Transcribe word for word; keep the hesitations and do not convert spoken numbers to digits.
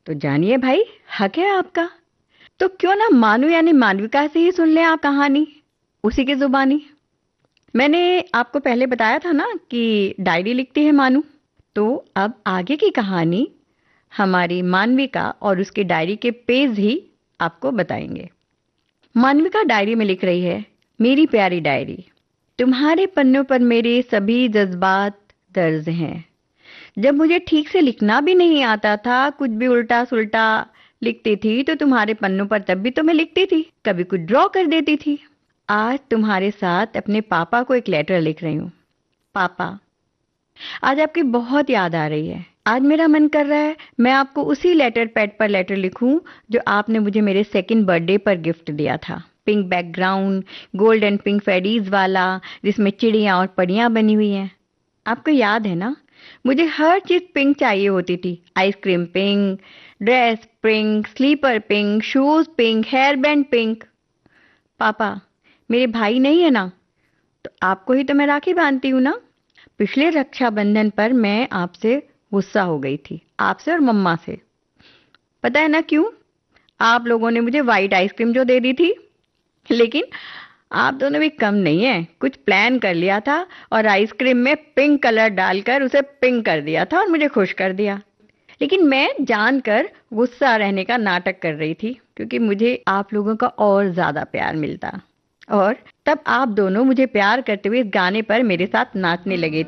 तो जानिए भाई, हक है आपका। तो क्यों ना मानू यानी मालविका से ही सुन लें आप कहानी, उसी की जुबानी। मैंने आपको पहले बताया था ना कि डायरी लिखती है मानू। तो अब आगे की कहानी हमारी मानविका और उसकी डायरी के पेज ही आपको बताएंगे। मानविका डायरी में लिख रही है, मेरी प्यारी डायरी, तुम्हारे पन्नों पर मेरे सभी जज्बात दर्ज हैं। जब मुझे ठीक से लिखना भी नहीं आता था, कुछ भी उल्टा सुल्टा लिखती थी, तो तुम्हारे पन्नों पर तब भी तो मैं लिखती थी, कभी कुछ ड्रॉ कर देती थी। आज तुम्हारे साथ अपने पापा को एक लेटर लिख रही हूँ। पापा, आज आपकी बहुत याद आ रही है। आज मेरा मन कर रहा है मैं आपको उसी लेटर पैड पर लेटर लिखूं जो आपने मुझे मेरे सेकंड बर्थडे पर गिफ्ट दिया था। Pink background, gold and pink फेडीज वाला, जिसमें चिड़िया और परियां बनी हुई हैं। आपको याद है ना, मुझे हर चीज पिंक चाहिए होती थी। Ice cream pink, dress pink, sleeper pink, shoes pink, hair band pink. पापा, मेरे भाई नहीं है ना, तो आपको ही तो मैं राखी बांधती हूँ ना। पिछले रक्षाबंधन पर मैं आपसे गुस्सा हो गई थी, आपसे और मम्मा से। पता है ना क्यों? आप लोगों ने मुझे व्हाइट आइसक्रीम जो दे दी थी। लेकिन आप दोनों भी कम नहीं है, कुछ प्लान कर लिया था और आइसक्रीम में पिंक कलर डालकर उसे पिंक कर दिया था और मुझे खुश कर दिया। लेकिन मैं जानकर गुस्सा रहने का नाटक कर रही थी, क्योंकि मुझे आप लोगों का और ज्यादा प्यार मिलता। और तब आप दोनों मुझे प्यार करते हुए इस गाने पर मेरे साथ नाचने लगे